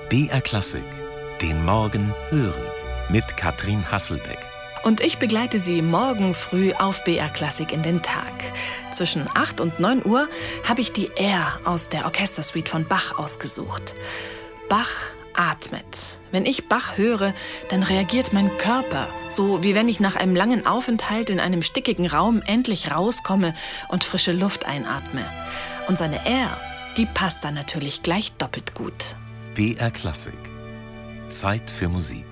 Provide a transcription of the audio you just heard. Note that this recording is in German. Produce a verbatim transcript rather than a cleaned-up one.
B R Klassik, den Morgen hören mit Katrin Hasselbeck. Und ich begleite Sie morgen früh auf B R Klassik in den Tag. Zwischen acht und neun Uhr habe ich die Air aus der Orchestersuite von Bach ausgesucht. Bach atmet. Wenn ich Bach höre, dann reagiert mein Körper, so wie wenn ich nach einem langen Aufenthalt in einem stickigen Raum endlich rauskomme und frische Luft einatme. Und seine Air, die passt dann natürlich gleich doppelt gut. B R Klassik. Zeit für Musik.